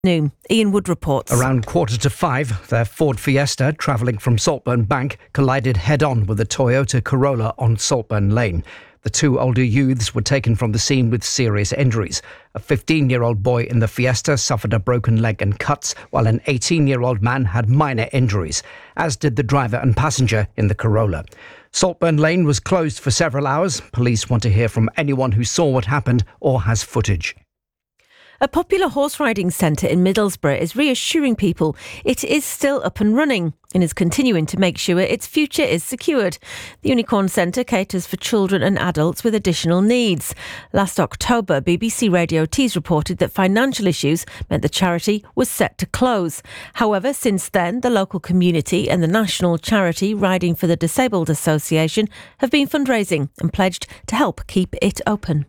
Noon. Ian Wood reports. Around 4:45, their Ford Fiesta, travelling from Saltburn Bank, collided head-on with a Toyota Corolla on Saltburn Lane. The two older youths were taken from the scene with serious injuries. A 15-year-old boy in the Fiesta suffered a broken leg and cuts, while an 18-year-old man had minor injuries, as did the driver and passenger in the Corolla. Saltburn Lane was closed for several hours. Police want to hear from anyone who saw what happened or has footage. A popular horse riding centre in Middlesbrough is reassuring people it is still up and running and is continuing to make sure its future is secured. The Unicorn Centre caters for children and adults with additional needs. Last October, BBC Radio Tees reported that financial issues meant the charity was set to close. However, since then, the local community and the national charity Riding for the Disabled Association have been fundraising and pledged to help keep it open.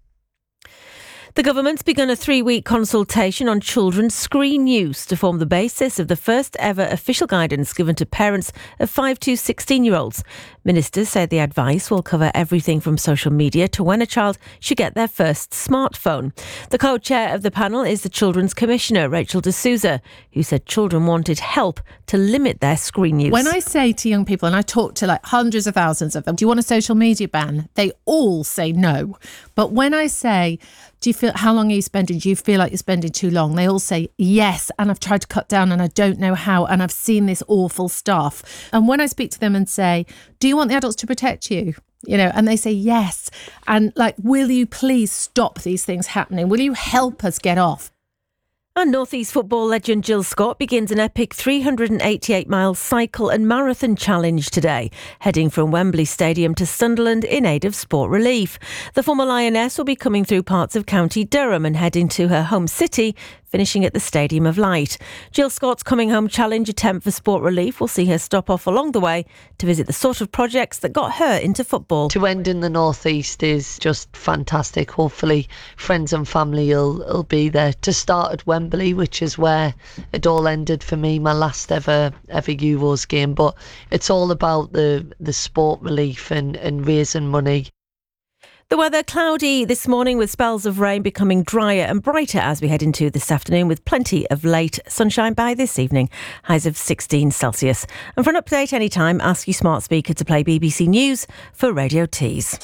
The government's begun a 3-week consultation on children's screen use to form the basis of the first ever official guidance given to parents of 5 to 16-year-olds. Ministers say the advice will cover everything from social media to when a child should get their first smartphone. The co-chair of the panel is the Children's Commissioner, Rachel D'Souza, who said children wanted help to limit their screen use. When I say to young people, and I talk to hundreds of thousands of them, do you want a social media ban? They all say no. But when I say, how long are you spending? Do you feel like you're spending too long? They all say yes, and I've tried to cut down and I don't know how, and I've seen this awful stuff. And when I speak to them and say, do you want the adults to protect you? And they say yes. And will you please stop these things happening? Will you help us get off? And North East football legend Jill Scott begins an epic 388-mile cycle and marathon challenge today, heading from Wembley Stadium to Sunderland in aid of sport relief. The former Lioness will be coming through parts of County Durham and heading to her home city, finishing at the Stadium of Light. Jill Scott's Coming Home Challenge attempt for sport relief will see her stop off along the way to visit the sort of projects that got her into football. To end in the North East is just fantastic. Hopefully friends and family will be there. To start at Wembley, which is where it all ended for me, my last ever Euros game. But it's all about the sport relief and raising money. The weather cloudy this morning with spells of rain becoming drier and brighter as we head into this afternoon with plenty of late sunshine by this evening. Highs of 16 Celsius. And for an update anytime, ask your smart speaker to play BBC News for Radio Tees.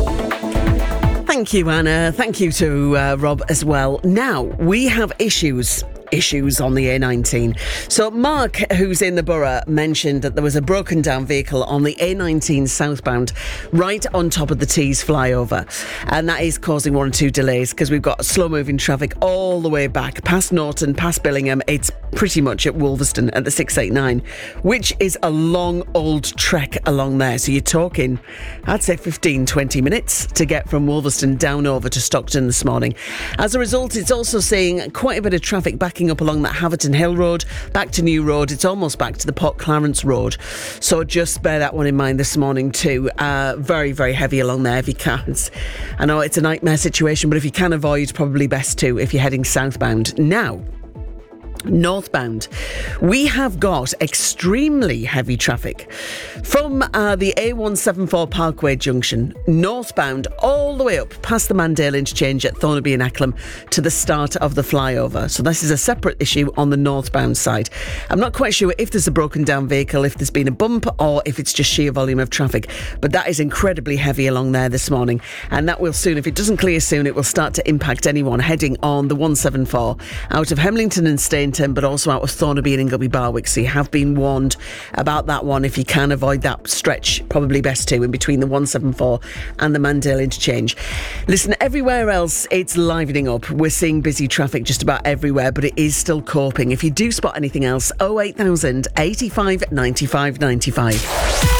Thank you, Anna. Thank you to Rob as well. Now, we have issues on the A19. So Mark, who's in the borough, mentioned that there was a broken down vehicle on the A19 southbound right on top of the Tees flyover, and that is causing 1 or 2 delays because we've got slow moving traffic all the way back past Norton, past Billingham. It's pretty much at Wolverston at the 689, which is a long old trek along there. So you're talking, I'd say 15-20 minutes to get from Wolverston down over to Stockton this morning. As a result, it's also seeing quite a bit of traffic backing up along that Haverton Hill Road, back to New Road. It's almost back to the Port Clarence Road. So just bear that one in mind this morning too. Very, very heavy along there if you can. I know it's a nightmare situation, but if you can avoid, probably best to if you're heading southbound. Now, northbound, we have got extremely heavy traffic from the A174 Parkway Junction northbound all the way up past the Mandale interchange at Thornaby and Ecklam to the start of the flyover. So this is a separate issue on the northbound side. I'm not quite sure if there's a broken down vehicle, if there's been a bump, or if it's just sheer volume of traffic, but that is incredibly heavy along there this morning, and that will soon, if it doesn't clear soon, it will start to impact anyone heading on the 174 out of Hemlington and Stainton, but also out of Thornaby and Ingleby Barwick. So you have been warned about that one. If you can avoid that stretch, probably best to in between the 174 and the Mandale interchange. Listen, everywhere else it's livening up. We're seeing busy traffic just about everywhere, but it is still coping. If you do spot anything else, 08000 85 95 95.